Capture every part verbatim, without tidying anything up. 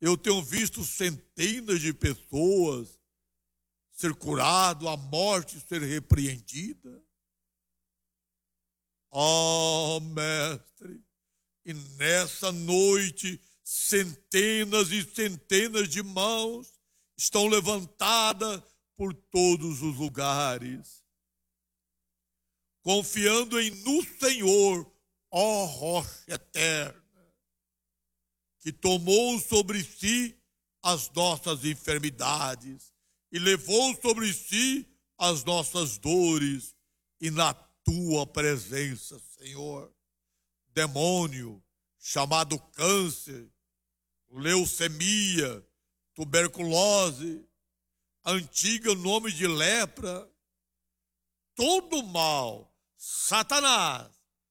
Eu tenho visto centenas de pessoas ser curado, a morte ser repreendida. Oh, mestre, e nessa noite, centenas e centenas de mãos estão levantadas por todos os lugares, confiando em no Senhor, ó rocha eterna, que tomou sobre si as nossas enfermidades e levou sobre si as nossas dores, e na tua presença, Senhor, demônio chamado câncer, leucemia, tuberculose, antigo nome de lepra, todo mal, Satanás,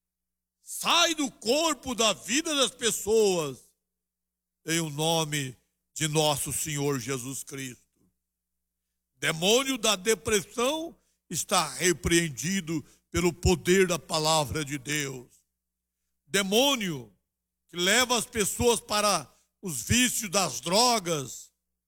sai do corpo da vida das pessoas, em o nome de nosso Senhor Jesus Cristo. Demônio da depressão está repreendido pelo poder da palavra de Deus. Demônio que leva as pessoas para os vícios das drogas,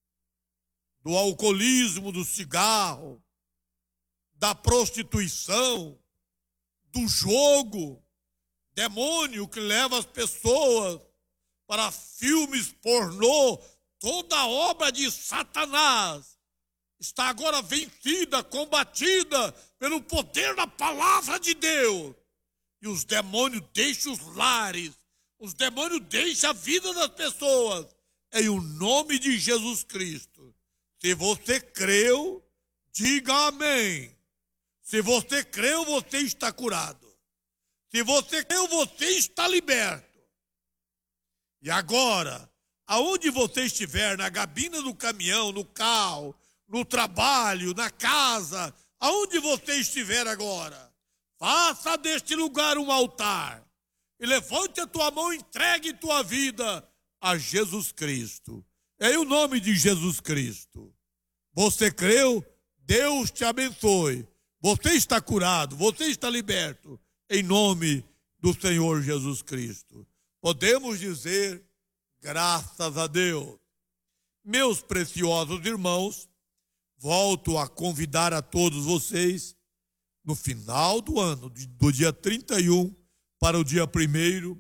do alcoolismo, do cigarro, da prostituição, do jogo. Demônio que leva as pessoas para filmes pornô, toda obra de Satanás está agora vencida, combatida pelo poder da palavra de Deus. E os demônios deixam os lares, os demônios deixam a vida das pessoas, em o nome de Jesus Cristo. Se você creu, diga amém. Se você creu, você está curado. Se você creu, você está liberto. E agora, aonde você estiver, na gabina do caminhão, no carro, no trabalho, na casa, aonde você estiver agora, faça deste lugar um altar e levante a tua mão e entregue tua vida a Jesus Cristo. Em o nome de Jesus Cristo. Você creu? Deus te abençoe. Você está curado, você está liberto, em nome do Senhor Jesus Cristo. Podemos dizer, graças a Deus. Meus preciosos irmãos, volto a convidar a todos vocês, no final do ano, do dia trinta e um para o dia primeiro,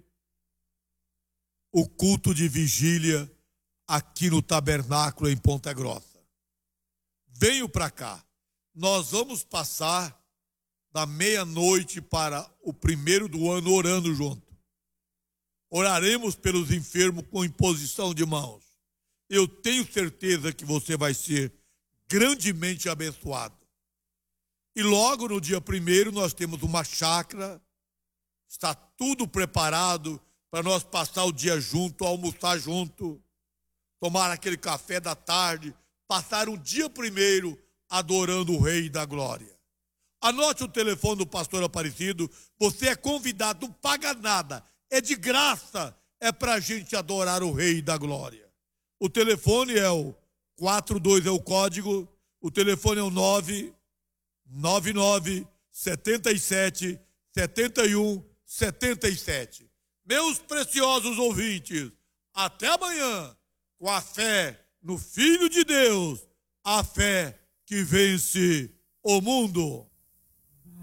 o culto de vigília aqui no tabernáculo em Ponta Grossa. Venham para cá. Nós vamos passar da meia-noite para o primeiro do ano orando junto. Oraremos pelos enfermos com imposição de mãos. Eu tenho certeza que você vai ser grandemente abençoado. E logo no dia primeiro nós temos uma chácara, está tudo preparado para nós passar o dia junto, almoçar junto, tomar aquele café da tarde, passar o dia primeiro adorando o Rei da Glória. Anote o telefone do pastor Aparecido, você é convidado, não paga nada, é de graça, é para a gente adorar o Rei da Glória. O telefone é o quatro dois, é o código, o telefone é o nove nove nove, sete sete, sete um, sete sete. Meus preciosos ouvintes, até amanhã, com a fé no Filho de Deus, a fé que vence o mundo.